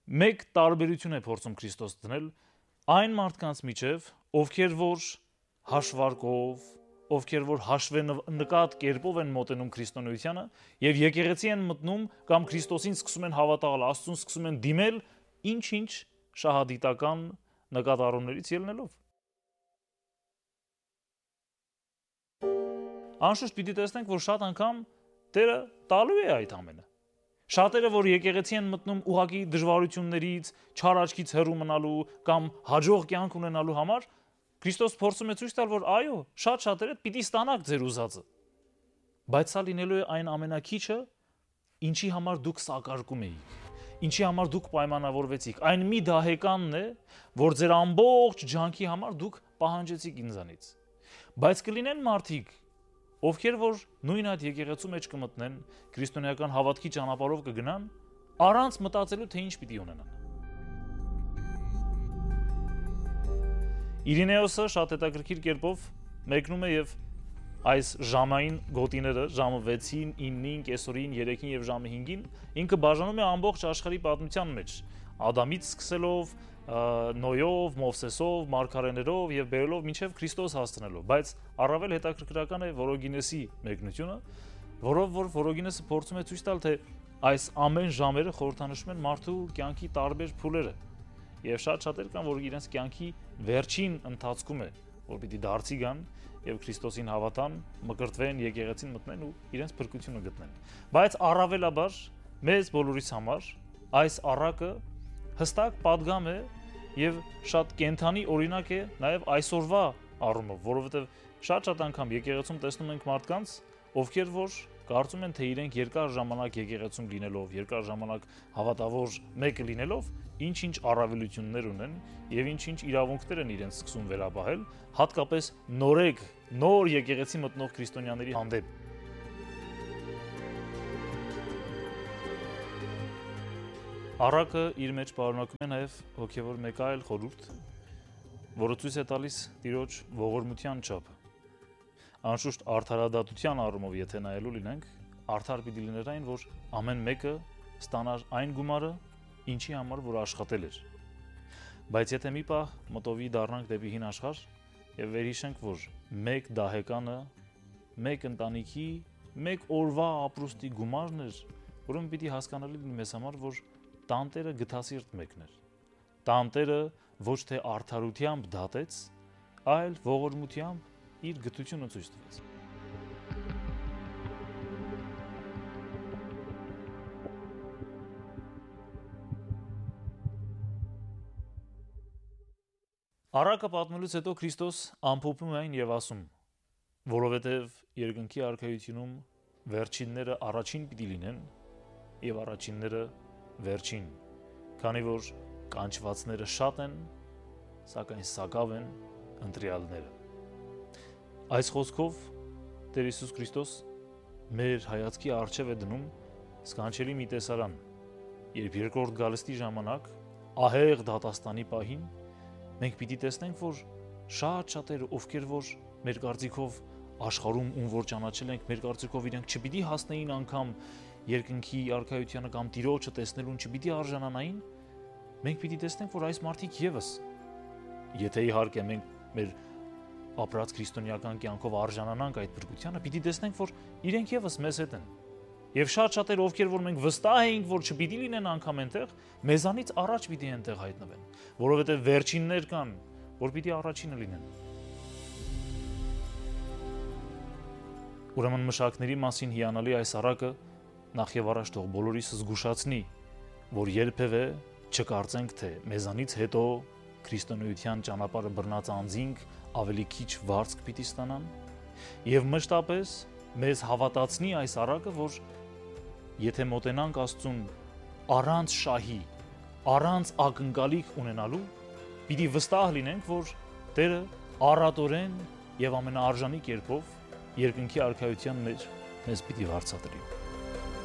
մեկ տարբերություն է փորձում Քրիստոս դնել այն մարդկանց միջև, ովքեր որ հաշվարկով, ովքեր որ հաշվենկատ կերպով են մոտենում քրիստոնեությանը եւ եկեղեցի են մտնում կամ Քրիստոսին սկսում են հավատալ, Աստծուն սկսում են դիմել ինչ-ինչ շահադիտական նկատառումներից ելնելով։ Անշուշտ պիտի տեսնենք, որ շատ անգամ Տերը տալու է այդ ամենը։ Շատերը, որ եկեղեցի են մտնում ուղղակի դժվարություններից, չար աչքից հեռու մնալու կամ հաջող կյանք ունենալու համար, Քրիստոս փորձում է ցույց տալ, որ այո, շատ շատերը պիտի ստանաք ձեր ուզածը։ Բայց սա լինելու է այն ամենակիչը, ինչի համար դուք սակարկում էիք, ինչի համար դուք պայմանավորվեցիք։ Այն մի դահեկանն է, որ ձեր ամբողջ ջանքի համար դուք պահանջեցիք ինձանից։ Բայց կլինեն մարդիկ, ովքեր որ նույն այդ եկեղեցու մեջ կմտնեն, քրիստոնեական հավատքի ճանապարհով կգնան, առանց մտածելու, թե ինչ պիտի ունենան։ Իրինեոսը շատ հետաքրքիր կերպով մեկնում է եւ այս ժամային գոտիները, ժամը 6-ին, 9-ին, կեսօրին, 3-ին եւ ժամը 5-ին, ինքը բաժանում է ամբողջ աշխարհի պատմության մեջ, Ադամից սկսելով, Նոյով, Մովսեսով, մարգարեներով եւ բերելով մինչեւ Քրիստոս հասցնելով, բայց առավել հետաքրքրական է Որոգինեսի մեկնությունը, որով որ Որոգինեսը փորձում է ցույց տալ, թե այս ամեն ժամերը խորհրդանշում են մարդու կյանքի տարբեր փուլերը։ Եվ շատ-շատեր կան, որ իրենց կյանքի վերջին ընթացքում է, որ պիտի դարձի գան եւ Քրիստոսին հավատան, մկրտվեն, եկեղեցին մտնեն ու իրենց փրկությունը գտնեն։ Բայց առավելաբար մեզ բոլորիս համար այս առակը հստակ պատգամ է եւ շատ կենթանի օրինակ է նաեւ այսօրվա առումով, որովհետեւ շատ անգամ եկեղեցում տեսնում ենք մարդկանց, ովքեր որ կարծում են, թե իրենք երկար ժամանակ եկեղեցում լինելով, երկար ժամանակ հավատավոր մեկը լինելով, ինչ-ինչ առավելություններ ունեն եւ ինչ-ինչ իրավունքներ են իրենց սկսում վերապահել, հատկապես նոր եկեղեցի մտնող քրիստոնյաների հանդեպ։ Առակը իր մեջ պարունակում է նաեւ հոգեվոր մեկ այլ խորհուրդ, որը ցույց է տալիս Տիրոջ ողորմության չափը։ Անշուշտ արդարադատության առումով եթե նայելու լինենք, արդար պիտի լիներ այն, որ ամեն մեկը ստանար այն գումարը, ինչի համար որ աշխատել էր։ Բայց եթե մի պահ մտովի դառնանք դեպի հին աշխարհ եւ վերհիշենք, որ մեկ դահեկանը, մեկ ընտանիքի, մեկ օրվա ապրուստի գումարն էր, ուրեմն պիտի հասկանալի լինի մեզ համար, որ տանտերը գթասիրտ մեկն էր։ Տանտերը ոչ թե արդարությամբ դատեց, այլ ողորմությամբ իր գթությունը ցույց տվեց։ Առակը պատմելուց հետո Քրիստոս ամփոփում է այն եւ ասում. որովհետեւ երկնքի արքայությունում վերջինները առաջին պիտի լինեն եւ առաջինները վերջին, քանի որ կանչվածները շատ են, սակայն սակավ են ընտրյալները։ Այս խոսքով Տեր Հիսուս Քրիստոս մեր հայացքի առջև է դնում սքանչելի մի տեսարան, երբ երկրորդ գալստի ժամանակ ահեղ դատաստանի պահին մենք պիտի տեսնենք, որ շատ շատերը, ովքեր որ մեր կարծիքով աշխարհում ում որ ճանաչել ենք, մեր կարծիքով իրենք չպիտի հասնեին անգամ երկնքի արքայությանը կամ Տիրոջը տեսնելուն չպիտի արժանանային, մենք պիտի տեսնենք, որ այս մարդիկ եւս, եթե իհարկե մենք մեր ապրած քրիստոնեական կյանքով արժանանանք այդ փրկությանը, պիտի տեսնենք, որ իրենք եւս մեզ հետ են։ Եվ շատ շատեր, ովքեր որ մենք վստահ էինք, որ չպիտի լինեն անգամ այնտեղ, մեզանից առաջ պիտի այնտեղ հայտնվեն, որովհետև վերջիններ կան, որ պիտի առաջինը լինեն։ Ուրեմն մշակների մասին հիանալի այս առակը նախ եւ առաջ թող բոլորիս զգուշացնի, որ երբևէ չկարծենք, թե մեզանից հետո քրիստոնեության ճանապարհը բռնած անձինք ավելի քիչ վարձք պիտի ստանան, եւ մշտապես մեզ հավատացնի այս առակը, որ եթե մոտենանք Աստծուն առանց շահի, առանց ակնկալիք ունենալու, պիտի վստահ լինենք, որ Տերը առատորեն եւ ամենաարժանի կերպով երկնքի արքայության մեջ մեզ պիտի վարձատրի։